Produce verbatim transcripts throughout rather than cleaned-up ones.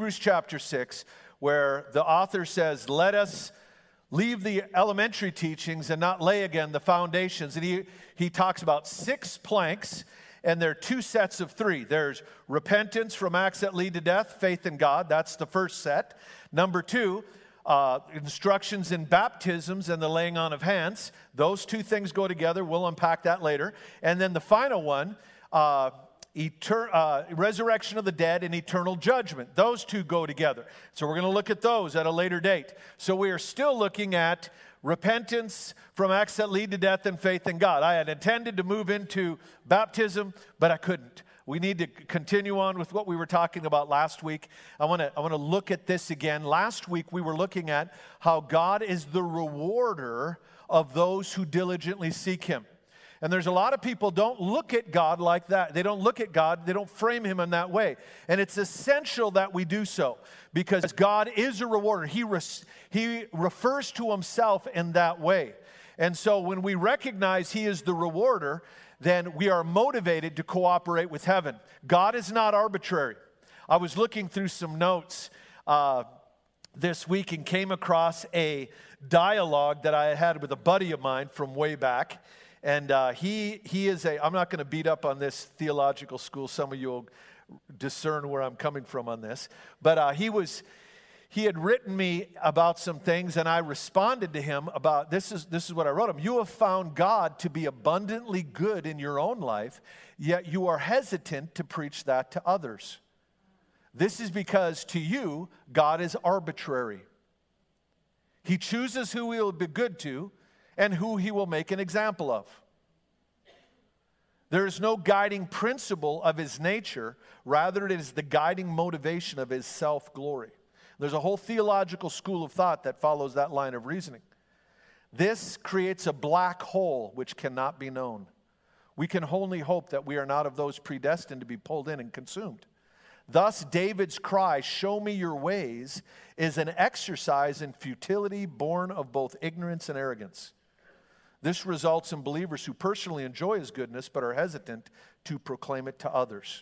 Hebrews chapter six, where the author says, let us leave the elementary teachings and not lay again the foundations. And he, he talks about six planks, and there are two sets of three. There's repentance from acts that lead to death, faith in God. That's the first set. Number two, uh, instructions in baptisms and the laying on of hands. Those two things go together. We'll unpack that later. And then the final one, uh, Eter- uh, resurrection of the dead and eternal judgment. Those two go together. So we're going to look at those at a later date. So we are still looking at repentance from acts that lead to death and faith in God. I had intended to move into baptism, but I couldn't. We need to continue on with what we were talking about last week. I want to I want to look at this again. Last week we were looking at how God is the rewarder of those who diligently seek Him. And there's a lot of people don't look at God like that. They don't look at God. They don't frame Him in that way. And it's essential that we do so because God is a rewarder. He, res- he refers to Himself in that way. And so when we recognize He is the rewarder, then we are motivated to cooperate with heaven. God is not arbitrary. I was looking through some notes uh, this week and came across a dialogue that I had with a buddy of mine from way back. And uh, he he is a, I'm not going to beat up on this theological school. Some of you will discern where I'm coming from on this. But uh, he was, he had written me about some things, and I responded to him about, this is, this is what I wrote him. You have found God to be abundantly good in your own life, yet you are hesitant to preach that to others. This is because to you, God is arbitrary. He chooses who He will be good to, and who He will make an example of. There is no guiding principle of His nature. Rather, it is the guiding motivation of His self-glory. There's a whole theological school of thought that follows that line of reasoning. This creates a black hole which cannot be known. We can only hope that we are not of those predestined to be pulled in and consumed. Thus, David's cry, show me your ways, is an exercise in futility born of both ignorance and arrogance. This results in believers who personally enjoy His goodness but are hesitant to proclaim it to others.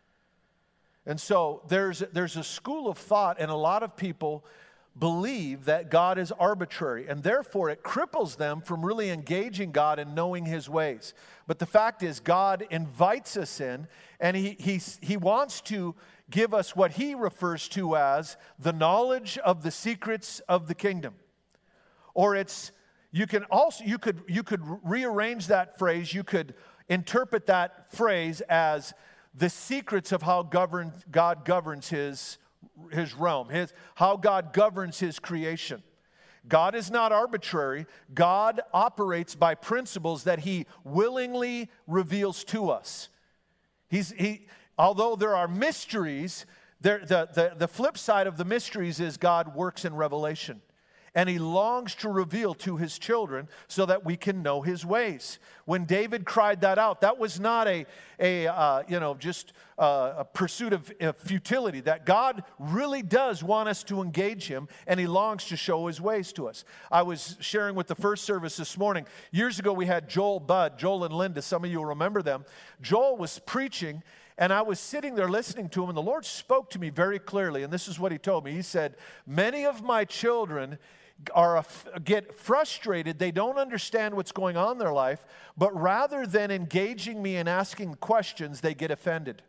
And so there's, there's a school of thought, and a lot of people believe that God is arbitrary, and therefore it cripples them from really engaging God and knowing His ways. But the fact is, God invites us in, and He, he, he wants to give us what He refers to as the knowledge of the secrets of the kingdom. Or it's You can also, you could, you could rearrange that phrase. You could interpret that phrase as the secrets of how govern, God governs his, his realm, his, how God governs His creation. God is not arbitrary. God operates by principles that He willingly reveals to us. He's, he, although there are mysteries, there, the, the, the flip side of the mysteries is God works in revelation. And He longs to reveal to His children so that we can know His ways. When David cried that out, that was not a, a uh, you know, just uh, a pursuit of, of futility. That God really does want us to engage Him, and He longs to show His ways to us. I was sharing with the first service this morning. Years ago, we had Joel Budd, Joel and Linda. Some of you will remember them. Joel was preaching, and I was sitting there listening to him, and the Lord spoke to me very clearly, and this is what He told me. He said, many of my children are get frustrated. They don't understand what's going on in their life, but rather than engaging me and asking questions, they get offended.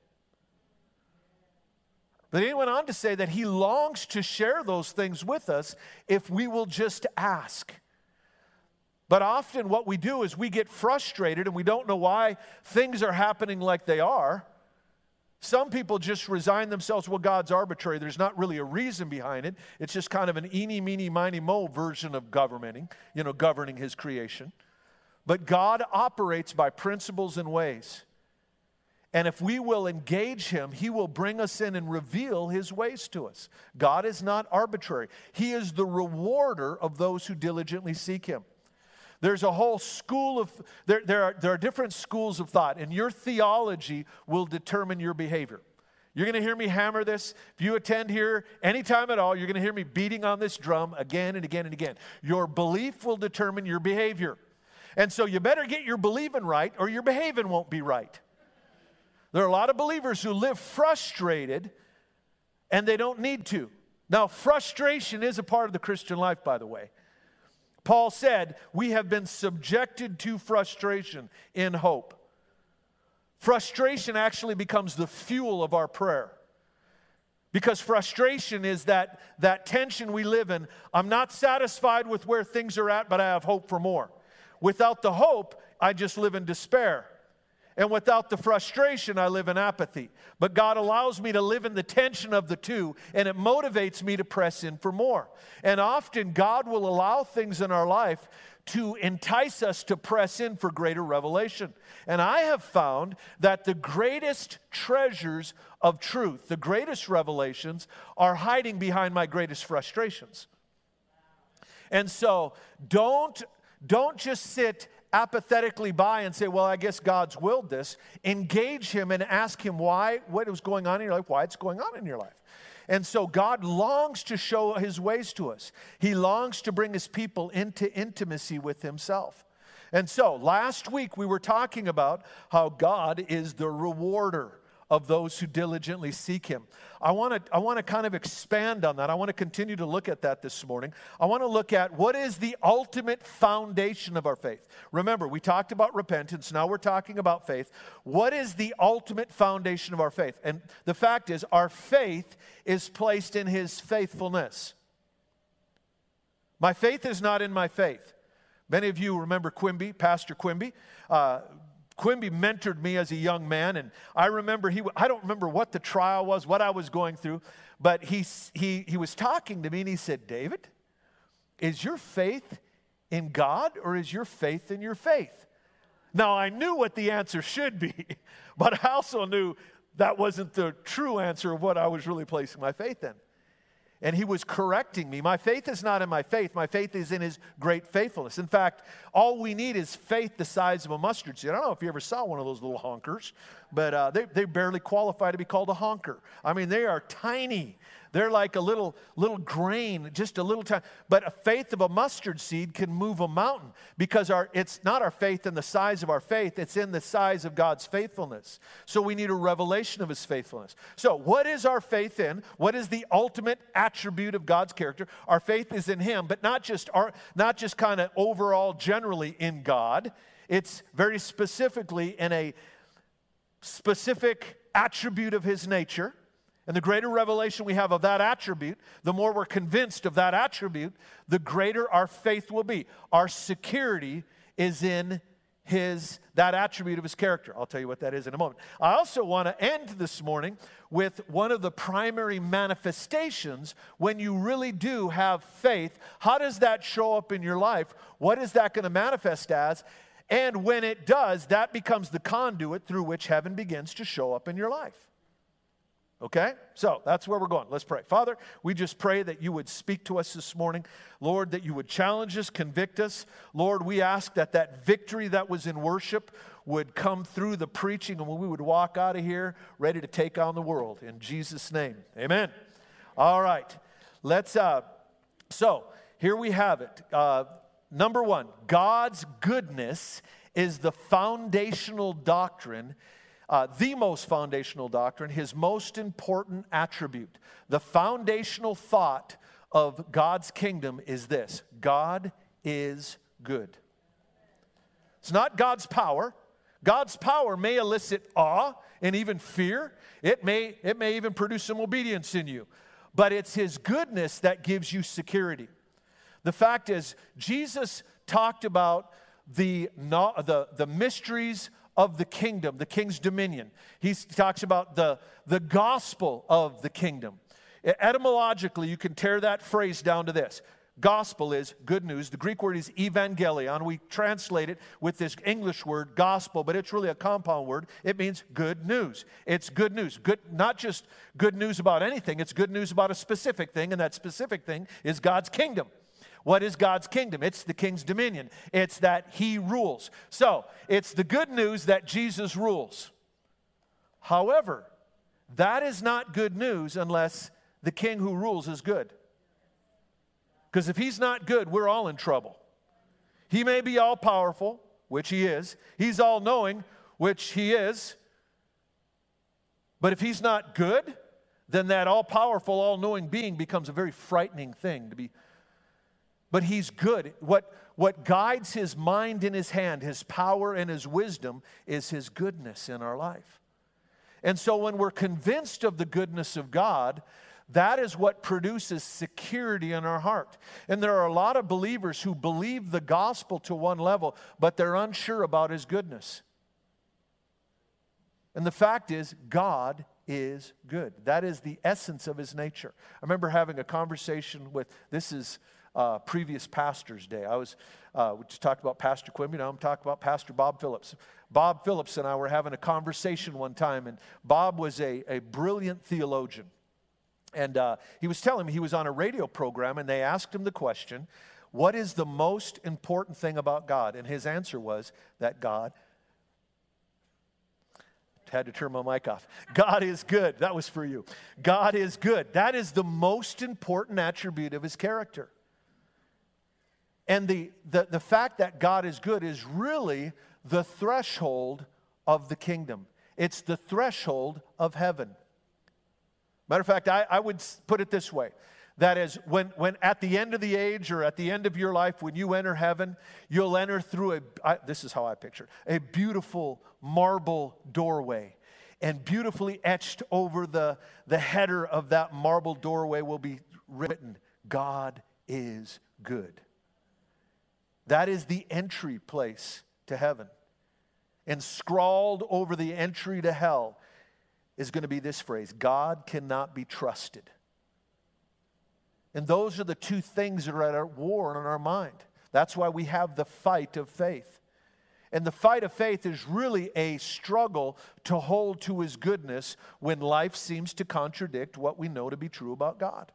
But then he went on to say that He longs to share those things with us if we will just ask. But often what we do is we get frustrated and we don't know why things are happening like they are. Some people just resign themselves, well, God's arbitrary. There's not really a reason behind it. It's just kind of an eeny, meeny, miny, mo version of governing, you know, governing His creation. But God operates by principles and ways. And if we will engage Him, He will bring us in and reveal His ways to us. God is not arbitrary. He is the rewarder of those who diligently seek Him. There's a whole school of, there, there, are, there are different schools of thought, and your theology will determine your behavior. You're going to hear me hammer this. If you attend here anytime at all, you're going to hear me beating on this drum again and again and again. Your belief will determine your behavior. And so you better get your believing right, or your behaving won't be right. There are a lot of believers who live frustrated and they don't need to. Now, frustration is a part of the Christian life, by the way. Paul said, we have been subjected to frustration in hope. Frustration actually becomes the fuel of our prayer. Because frustration is that, that tension we live in. I'm not satisfied with where things are at, but I have hope for more. Without the hope, I just live in despair. And without the frustration, I live in apathy. But God allows me to live in the tension of the two, and it motivates me to press in for more. And often, God will allow things in our life to entice us to press in for greater revelation. And I have found that the greatest treasures of truth, the greatest revelations, are hiding behind my greatest frustrations. And so, don't, don't just sit apathetically by and say, well, I guess God's willed this. Engage Him and ask Him why, what was going on in your life, why it's going on in your life. And so God longs to show His ways to us. He longs to bring His people into intimacy with Himself. And so last week we were talking about how God is the rewarder of those who diligently seek Him. I want to I want to kind of expand on that. I want to continue to look at that this morning. I want to look at what is the ultimate foundation of our faith. Remember, we talked about repentance. Now we're talking about faith. What is the ultimate foundation of our faith? And the fact is, our faith is placed in His faithfulness. My faith is not in my faith. Many of you remember Quimby, Pastor Quimby. Uh, Quimby mentored me as a young man, and I remember he, I don't remember what the trial was, what I was going through, but he, he, he was talking to me, and he said, David, is your faith in God, or is your faith in your faith? Now, I knew what the answer should be, but I also knew that wasn't the true answer of what I was really placing my faith in. And he was correcting me. My faith is not in my faith. My faith is in His great faithfulness. In fact, all we need is faith the size of a mustard seed. I don't know if you ever saw one of those little honkers, but uh, they, they barely qualify to be called a honker. I mean, they are tiny. They're like a little, little grain, just a little time. But a faith of a mustard seed can move a mountain, because our, it's not our faith in the size of our faith. It's in the size of God's faithfulness. So we need a revelation of His faithfulness. So what is our faith in? What is the ultimate attribute of God's character? Our faith is in Him, but not just, our, not just kind of overall generally in God. It's very specifically in a specific attribute of His nature. And the greater revelation we have of that attribute, the more we're convinced of that attribute, the greater our faith will be. Our security is in His, that attribute of His character. I'll tell you what that is in a moment. I also want to end this morning with one of the primary manifestations when you really do have faith. How does that show up in your life? What is that going to manifest as? And when it does, that becomes the conduit through which heaven begins to show up in your life. Okay? So that's where we're going. Let's pray. Father, we just pray that You would speak to us this morning. Lord, that You would challenge us, convict us. Lord, we ask that that victory that was in worship would come through the preaching, and we would walk out of here ready to take on the world. In Jesus' name, amen. All right. Let's, uh, so here we have it. Uh, number one, God's goodness is the foundational doctrine. Uh, the most foundational doctrine, His most important attribute. The foundational thought of God's kingdom is this: God is good. It's not God's power. God's power may elicit awe and even fear. It may, it may even produce some obedience in you. But it's His goodness that gives you security. The fact is, Jesus talked about the, the, the mysteries of the kingdom, the king's dominion. He talks about the, the gospel of the kingdom. Etymologically, you can tear that phrase down to this. Gospel is good news. The Greek word is evangelion. We translate it with this English word gospel, but it's really a compound word. It means good news. It's good news. Good, not just good news about anything. It's good news about a specific thing, and that specific thing is God's kingdom. What is God's kingdom? It's the king's dominion. It's that He rules. So, it's the good news that Jesus rules. However, that is not good news unless the king who rules is good. Because if He's not good, we're all in trouble. He may be all-powerful, which He is. He's all-knowing, which He is. But if He's not good, then that all-powerful, all-knowing being becomes a very frightening thing to be. But he's good. What, what guides his mind in his hand, his power and his wisdom, is his goodness in our life. And so when we're convinced of the goodness of God, that is what produces security in our heart. And there are a lot of believers who believe the gospel to one level, but they're unsure about his goodness. And the fact is, God is good. That is the essence of his nature. I remember having a conversation with, this is uh, previous pastor's day. I was, uh, we just talked about Pastor Quimby, now I'm talking about Pastor Bob Phillips. Bob Phillips and I were having a conversation one time, and Bob was a, a brilliant theologian. And uh, he was telling me he was on a radio program, and they asked him the question, what is the most important thing about God? And his answer was that God, had to turn my mic off. God is good. That was for you. God is good. That is the most important attribute of his character. And the, the, the fact that God is good is really the threshold of the kingdom. It's the threshold of heaven. Matter of fact, I, I would put it this way. That is, when, when at the end of the age or at the end of your life, when you enter heaven, you'll enter through a, I, this is how I picture it, a beautiful marble doorway. And beautifully etched over the, the header of that marble doorway will be written, God is good. That is the entry place to heaven. And scrawled over the entry to hell is going to be this phrase, God cannot be trusted. And those are the two things that are at war in our mind. That's why we have the fight of faith. And the fight of faith is really a struggle to hold to his goodness when life seems to contradict what we know to be true about God.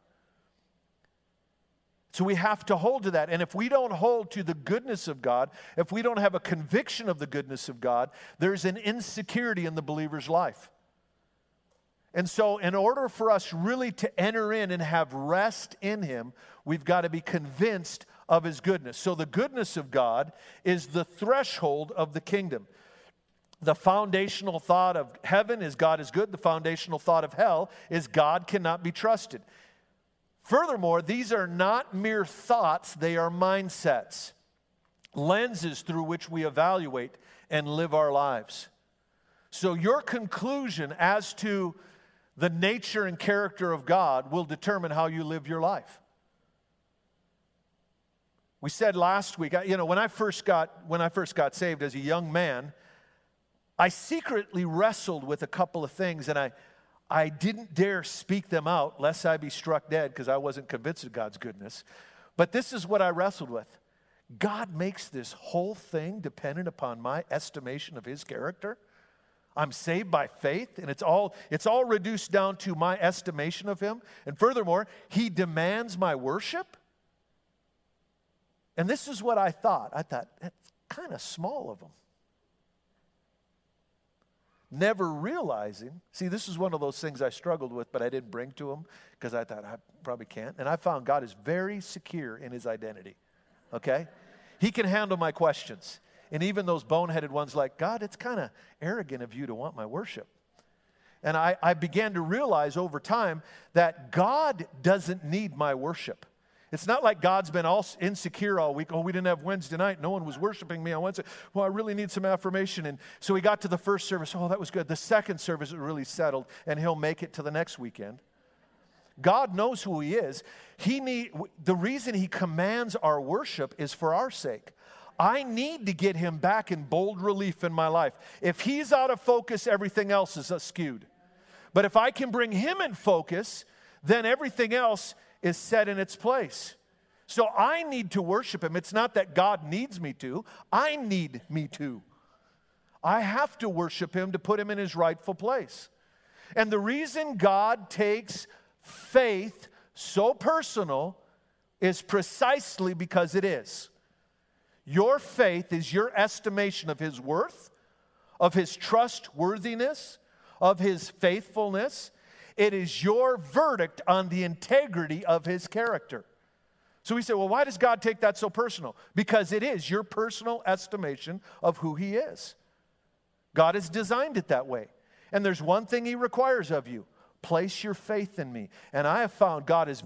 So we have to hold to that. And if we don't hold to the goodness of God, if we don't have a conviction of the goodness of God, there's an insecurity in the believer's life. And so in order for us really to enter in and have rest in him, we've got to be convinced of his goodness. So the goodness of God is the threshold of the kingdom. The foundational thought of heaven is God is good. The foundational thought of hell is God cannot be trusted. Furthermore, these are not mere thoughts, they are mindsets, lenses through which we evaluate and live our lives. So your conclusion as to the nature and character of God will determine how you live your life. We said last week, you know, when I first got when I first got saved as a young man, I secretly wrestled with a couple of things, and I I didn't dare speak them out lest I be struck dead because I wasn't convinced of God's goodness. But this is what I wrestled with. God makes this whole thing dependent upon my estimation of his character. I'm saved by faith, and it's all, it's all reduced down to my estimation of him. And furthermore, he demands my worship. And this is what I thought. I thought, that's kind of small of him. Never realizing, see, this is one of those things I struggled with, but I didn't bring to him because I thought I probably can't. And I found God is very secure in his identity, okay? He can handle my questions. And even those boneheaded ones like, God, it's kind of arrogant of you to want my worship. And I, I began to realize over time that God doesn't need my worship. It's not like God's been all insecure all week. Oh, we didn't have Wednesday night. No one was worshiping me on Wednesday. Well, I really need some affirmation. And so we got to the first service. Oh, that was good. The second service was really settled, and he'll make it to the next weekend. God knows who he is. He need, the reason he commands our worship is for our sake. I need to get him back in bold relief in my life. If he's out of focus, everything else is skewed. But if I can bring him in focus, then everything else is set in its place. So I need to worship him. It's not that God needs me to. I need me to. I have to worship him to put him in his rightful place. And the reason God takes faith so personal is precisely because it is. Your faith is your estimation of his worth, of his trustworthiness, of his faithfulness. It is your verdict on the integrity of his character. So we say, well, why does God take that so personal? Because it is your personal estimation of who he is. God has designed it that way. And there's one thing he requires of you: Place your faith in me. And I have found God is